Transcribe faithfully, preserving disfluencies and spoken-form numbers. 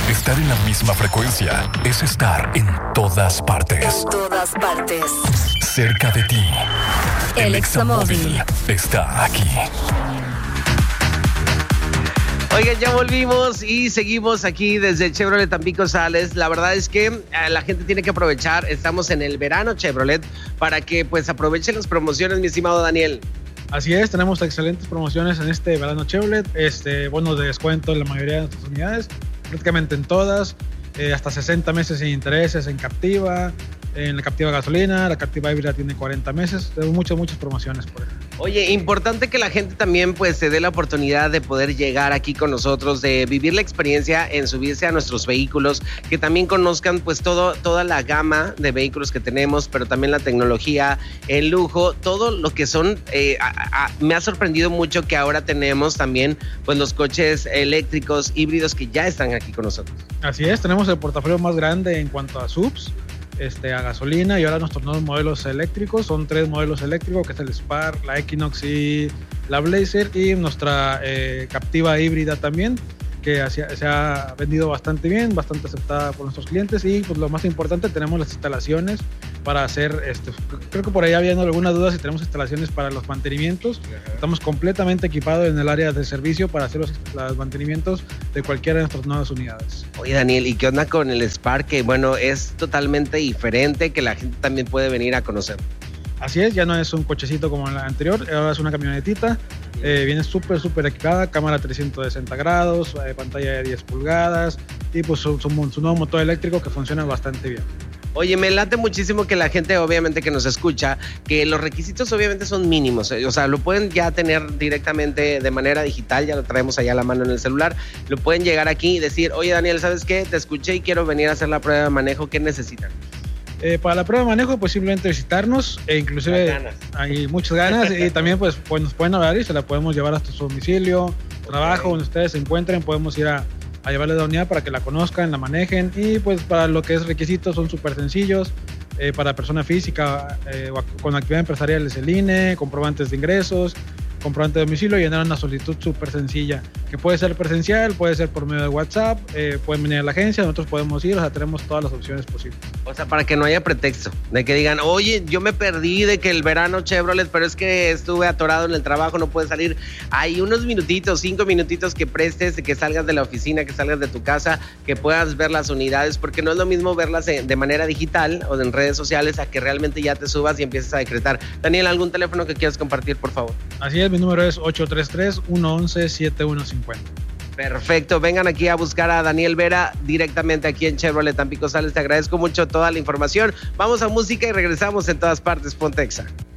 Estar en la misma frecuencia es estar en todas partes. En todas partes. Cerca de ti. El Examóvil está aquí. Oigan, ya volvimos y seguimos aquí desde Chevrolet Tampico Sales. La verdad es que eh, la gente tiene que aprovechar. Estamos en el verano Chevrolet para que pues aprovechen las promociones, mi estimado Daniel. Así es, tenemos excelentes promociones en este verano Chevrolet, este, bonos de descuento en la mayoría de nuestras unidades, prácticamente en todas, eh, hasta sesenta meses sin intereses en Captiva, en la Captiva gasolina, la Captiva híbrida tiene cuarenta meses, tenemos muchas, muchas promociones por eso. Oye, importante que la gente también pues se dé la oportunidad de poder llegar aquí con nosotros, de vivir la experiencia en subirse a nuestros vehículos, que también conozcan pues todo, toda la gama de vehículos que tenemos, pero también la tecnología, el lujo, todo lo que son, eh, a, a, me ha sorprendido mucho que ahora tenemos también pues los coches eléctricos, híbridos que ya están aquí con nosotros. Así es, tenemos el portafolio más grande en cuanto a subs, Este, a gasolina, y ahora nuestros nuevos modelos eléctricos, son tres modelos eléctricos, que es el Spark, la Equinox y la Blazer, y nuestra eh, Captiva híbrida también, que hacia, se ha vendido bastante bien, bastante aceptada por nuestros clientes, y pues lo más importante, tenemos las instalaciones para hacer, este, creo que por ahí había algunas dudas si tenemos instalaciones para los mantenimientos. Estamos completamente equipados en el área de servicio para hacer los, los mantenimientos de cualquiera de nuestras nuevas unidades. Oye, Daniel, ¿y qué onda con el Spark? Que bueno, es totalmente diferente, que la gente también puede venir a conocer. Así es, ya no es un cochecito como la anterior, ahora es una camionetita, eh, viene súper, súper equipada, cámara trescientos sesenta grados, eh, pantalla de diez pulgadas, y pues su, su, su nuevo motor eléctrico que funciona bastante bien. Oye, me late muchísimo que la gente, obviamente, que nos escucha, que los requisitos obviamente son mínimos, o sea, lo pueden ya tener directamente de manera digital, ya lo traemos allá a la mano en el celular, lo pueden llegar aquí y decir, oye, Daniel, ¿sabes qué? Te escuché y quiero venir a hacer la prueba de manejo, ¿qué necesitan? Eh, para la prueba de manejo, pues simplemente visitarnos, e inclusive hay muchas ganas, y también pues, pues nos pueden hablar y se la podemos llevar hasta su domicilio, trabajo, okay. Donde ustedes se encuentren, podemos ir a, a llevarles la unidad para que la conozcan, la manejen, y pues para lo que es requisitos son súper sencillos, eh, para persona física eh, o con actividad empresarial es el I N E, comprobantes de ingresos, comprobante de domicilio, y llenar una solicitud súper sencilla, que puede ser presencial, puede ser por medio de WhatsApp, eh, pueden venir a la agencia, nosotros podemos ir, o sea, tenemos todas las opciones posibles. O sea, para que no haya pretexto, de que digan, oye, yo me perdí de que el verano Chevrolet, pero es que estuve atorado en el trabajo, no puedo salir. Hay unos minutitos, cinco minutitos que prestes, que salgas de la oficina, que salgas de tu casa, que puedas ver las unidades, porque no es lo mismo verlas de manera digital o en redes sociales a que realmente ya te subas y empieces a decretar. Daniel, ¿algún teléfono que quieras compartir, por favor? Así es, mi número es ocho tres tres, uno once, setenta y uno cincuenta. Perfecto, vengan aquí a buscar a Daniel Vera directamente aquí en Chevrolet Tampico Sales. Te agradezco mucho toda la información. Vamos a música y regresamos en todas partes. Ponte Exa.